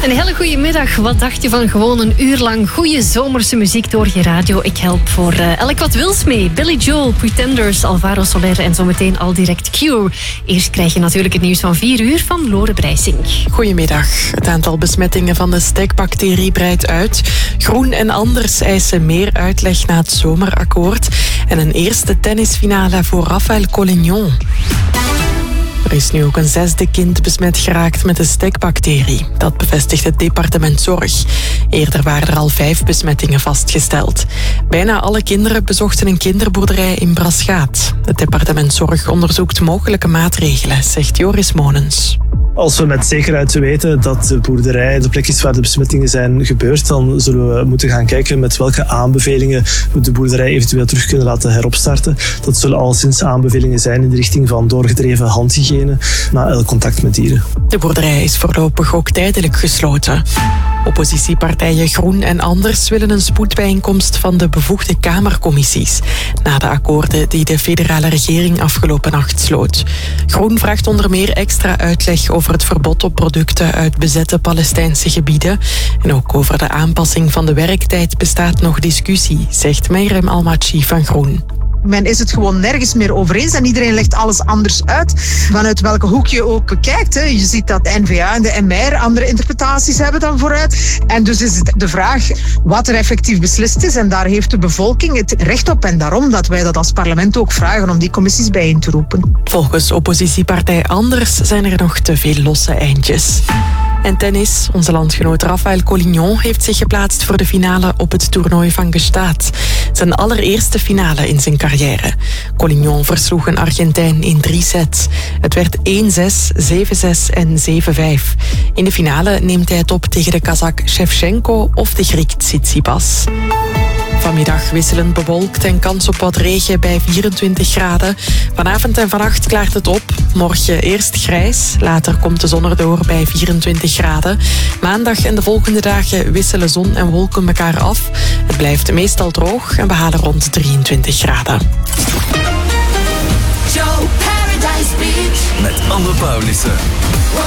Een hele goede middag. Wat dacht je van gewoon een uur lang goede zomerse muziek door je radio? Ik help voor elk wat wils mee. Billy Joel, Pretenders, Alvaro Soler en zometeen al direct Cure. Eerst krijg je natuurlijk het nieuws van 4 uur van Lore Brijsink. Goedemiddag. Het aantal besmettingen van de stekbacterie breidt uit. Groen en Anders eisen meer uitleg na het zomerakkoord. En een eerste tennisfinale voor Rafael Collignon. Er is nu ook een 6e kind besmet geraakt met de stekbacterie. Dat bevestigt het departement Zorg. Eerder waren er al 5 besmettingen vastgesteld. Bijna alle kinderen bezochten een kinderboerderij in Braschaat. Het departement Zorg onderzoekt mogelijke maatregelen, zegt Joris Monens. Als we met zekerheid weten dat de boerderij de plek is waar de besmettingen zijn gebeurd, dan zullen we moeten gaan kijken met welke aanbevelingen we de boerderij eventueel terug kunnen laten heropstarten. Dat zullen alleszins aanbevelingen zijn in de richting van doorgedreven handhygiëne na elk contact met dieren. De boerderij is voorlopig ook tijdelijk gesloten. Oppositiepartijen Groen en Anders willen een spoedbijeenkomst van de bevoegde kamercommissies na de akkoorden die de federale regering afgelopen nacht sloot. Groen vraagt onder meer extra uitleg over het verbod op producten uit bezette Palestijnse gebieden. En ook over de aanpassing van de werktijd bestaat nog discussie, zegt Meirem Almachi van Groen. Men is het gewoon nergens meer over eens en iedereen legt alles anders uit. Vanuit welke hoek je ook bekijkt. Hè. Je ziet dat de N-VA en de MR andere interpretaties hebben dan vooruit. En dus is het de vraag wat er effectief beslist is. En daar heeft de bevolking het recht op. En daarom dat wij dat als parlement ook vragen om die commissies bijeen te roepen. Volgens oppositiepartij Anders zijn er nog te veel losse eindjes. En tennis. Onze landgenoot Rafael Collignon heeft zich geplaatst voor de finale op het toernooi van Gstaad. Zijn allereerste finale in zijn carrière. Collignon versloeg een Argentijn in 3 sets. Het werd 1-6, 7-6 en 7-5. In de finale neemt hij het op tegen de Kazak Shevchenko of de Griek Tsitsipas. Vanmiddag wisselend bewolkt en kans op wat regen bij 24 graden. Vanavond en vannacht klaart het op. Morgen eerst grijs, later komt de zon erdoor bij 24 graden. Maandag en de volgende dagen wisselen zon en wolken elkaar af. Het blijft meestal droog en we halen rond 23 graden. Met Anne Paulissen.